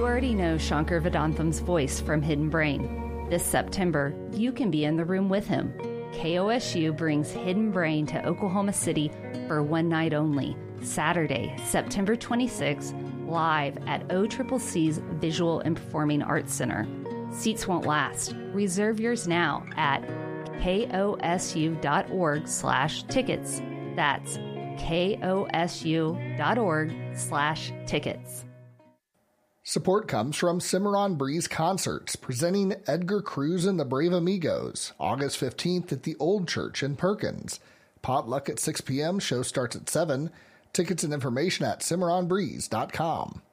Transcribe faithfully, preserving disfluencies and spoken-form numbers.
already know Shankar Vedantham's voice from Hidden Brain. This September, you can be in the room with him. K O S U brings Hidden Brain to Oklahoma City for one night only, Saturday, September twenty-sixth, live at O C C C's Visual and Performing Arts Center. Seats won't last. Reserve yours now at kosu.org slash tickets. That's kosu.org slash tickets. Support comes from Cimarron Breeze Concerts, presenting Edgar Cruz and the Brave Amigos, August fifteenth at the Old Church in Perkins. Potluck at six p.m., show starts at seven. Tickets and information at cimarron breeze dot com.